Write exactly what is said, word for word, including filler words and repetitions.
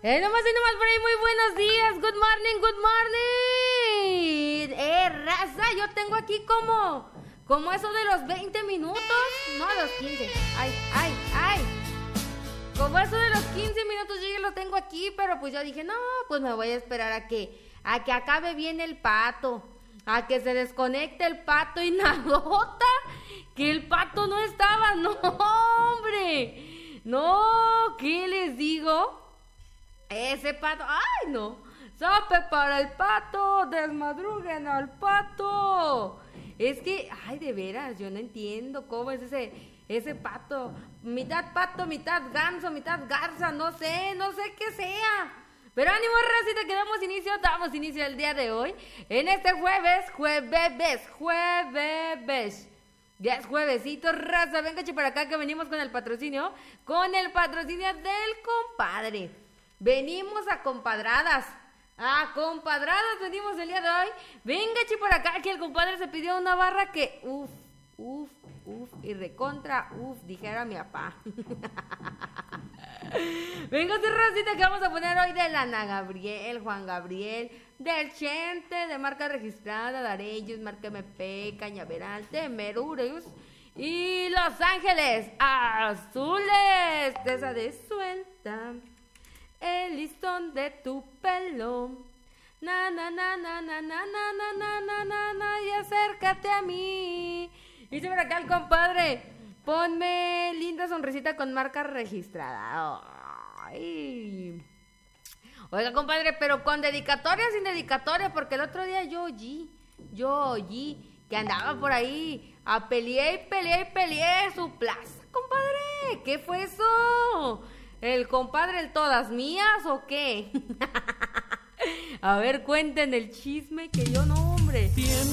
Eh, nomás y nomás por ahí, muy buenos días. Good morning, good morning. Eh, raza, yo tengo aquí como, como eso de los veinte minutos. No, los quince. Ay, ay, ay. Como eso de los quince minutos yo ya lo tengo aquí, pero pues yo dije, no, pues me voy a esperar a que, a que acabe bien el pato. A que se desconecte el pato y nadota. Que el pato no estaba. No, hombre. No, ¿qué les digo? Ese pato, ¡ay no! ¡Sape para el pato! ¡Desmadruguen al pato! Es que, ay, de veras, yo no entiendo cómo es ese, ese pato. Mitad pato, mitad ganso, mitad garza, no sé, no sé qué sea. Pero ánimo, racita, que damos inicio, damos inicio el día de hoy. En este jueves, jueves, jueves. Ya es juevesito, raza, venga para acá que venimos con el patrocinio, con el patrocinio del compadre. Venimos a compadradas, a compadradas venimos el día de hoy. Venga, chi, por acá, que el compadre se pidió una barra que, uf, uf, uf, y recontra, uf, dijera mi papá. Venga, racita, que vamos a poner hoy de la Ana Gabriel, Juan Gabriel, del Chente, de marca registrada, de Arellos, marca M P, Cañaveral, de Merurius y Los Ángeles Azules, de esa de suelta el listón de tu pelo. Na, na, na, na, na, na, na, na, na, na, na, na, y acércate a mí. Y se por acá el compadre, ponme linda sonrisita con marca registrada. Ay. Oiga, compadre, pero con dedicatoria, sin dedicatoria, porque el otro día yo oí, yo oí que andaba por ahí a pelear y pelear y pelear su plaza, compadre. ¿Qué fue eso? ¿El compadre el todas mías o qué? A ver, cuenten el chisme que yo no, hombre.